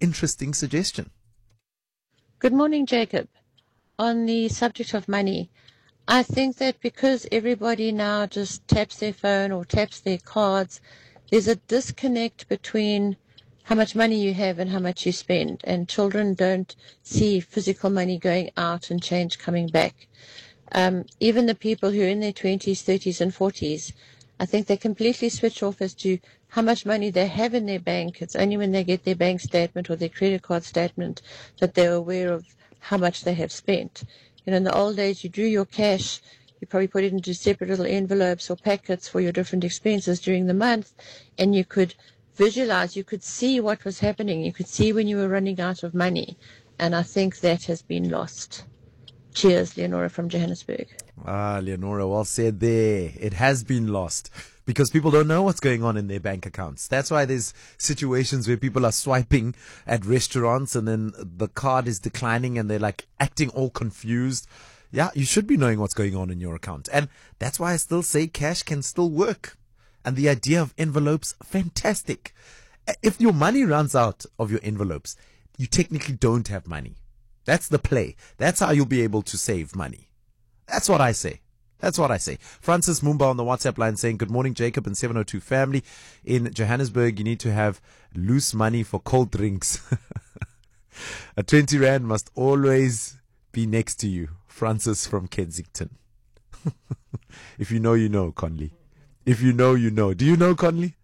interesting suggestion. Good morning, Jacob. On the subject of money, I think that because everybody now just taps their phone or taps their cards, there's a disconnect between how much money you have and how much you spend. And children don't see physical money going out and change coming back. Even the people who are in their 20s, 30s, and 40s, I think they completely switch off as to how much money they have in their bank. It's only when they get their bank statement or their credit card statement that they're aware of how much they have spent. You know, in the old days, you drew your cash, you probably put it into separate little envelopes or packets for your different expenses during the month, and you could visualize, you could see what was happening, you could see when you were running out of money, and I think that has been lost. Cheers, Leonora from Johannesburg. Leonora, well said there. It has been lost because people don't know what's going on in their bank accounts. That's why there's situations where people are swiping at restaurants and then the card is declining and they're like acting all confused. Yeah, you should be knowing what's going on in your account. And that's why I still say cash can still work. And the idea of envelopes, fantastic. If your money runs out of your envelopes, you technically don't have money. That's the play. That's how you'll be able to save money. That's what I say. That's what I say. Francis Mumba on the WhatsApp line saying, good morning, Jacob and 702 family. In Johannesburg, you need to have loose money for cold drinks. A 20 Rand must always be next to you. Francis from Kensington. If you know, you know, Conley. If you know, you know. Do you know, Conley?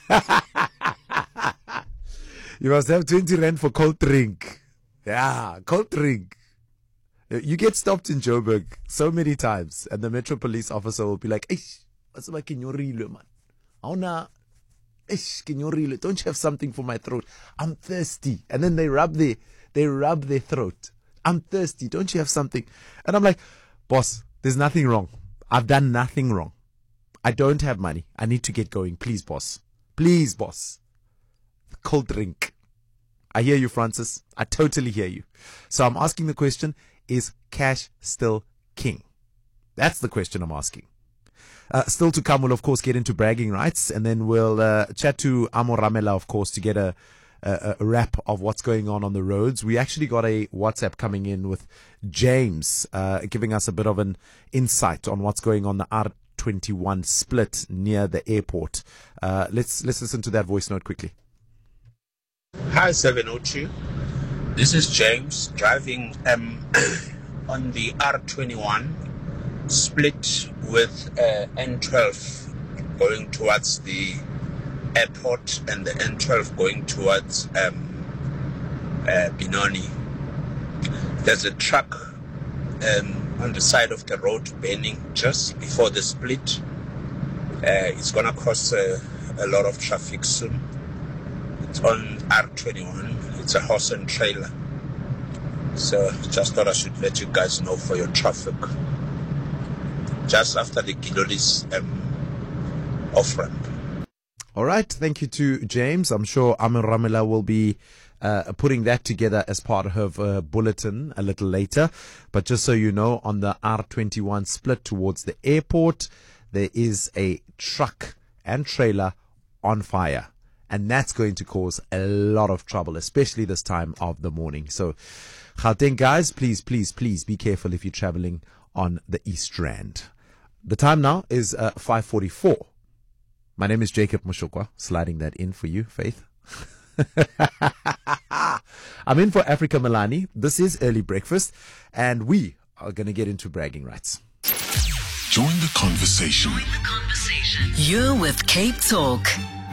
You must have 20 Rand for cold drink. Yeah, cold drink. You get stopped in Joburg so many times, and the Metro Police officer will be like, "Eish, what's about kinyorile, man? Auna, eish, kinyorile. Don't you have something for my throat? I'm thirsty." And then they rub their throat. I'm thirsty. Don't you have something? And I'm like, boss, there's nothing wrong. I've done nothing wrong. I don't have money. I need to get going. Please, boss. Please, boss. Cold drink. I hear you, Francis. I totally hear you. So I'm asking the question, is cash still king? That's the question I'm asking. Still to come, we'll of course get into bragging rights, and then we'll chat to Amo Ramela, of course, to get a wrap of what's going on the roads. We actually got a WhatsApp coming in with James giving us a bit of an insight on what's going on the R21 split near the airport. Let's listen to that voice note quickly. Hi 702, this is James driving on the R21 split with N12 going towards the airport and the N12 going towards Benoni. There's a truck on the side of the road burning just before the split. It's gonna cause a lot of traffic soon. It's on R21. It's a horse and trailer. So just thought I should let you guys know for your traffic. Just after the Gilolis off-ramp. All right. Thank you to James. I'm sure Amin Ramela will be putting that together as part of her bulletin a little later. But just so you know, on the R21 split towards the airport, there is a truck and trailer on fire. And that's going to cause a lot of trouble, especially this time of the morning. So, Gauteng guys, please be careful if you're traveling on the East Rand. The time now is 5:44. My name is Jacob Mushokwa, sliding that in for you, Faith. I'm in for Africa Milani. This is Early Breakfast, and we are going to get into bragging rights. Join the conversation. You're with Cape Talk.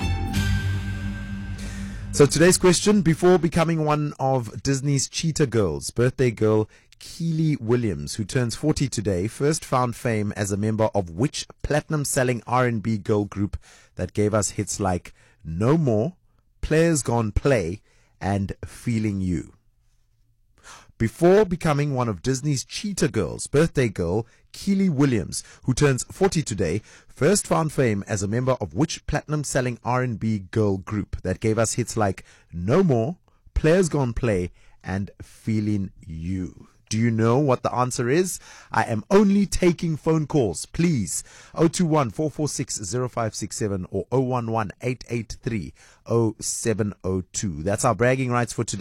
So today's question, before becoming one of Disney's cheetah girls, birthday girl Keely Williams, who turns 40 today, first found fame as a member of which platinum-selling R&B girl group that gave us hits like No More, Players Gone Play, and Feeling You? Before becoming one of Disney's cheetah girls, birthday girl Keely Williams, who turns 40 today, first found fame as a member of which platinum-selling R&B girl group that gave us hits like No More, Players Gone Play, and Feeling You? Do you know what the answer is? I am only taking phone calls. Please, 021-446-0567 or 011-883-0702. That's our bragging rights for today.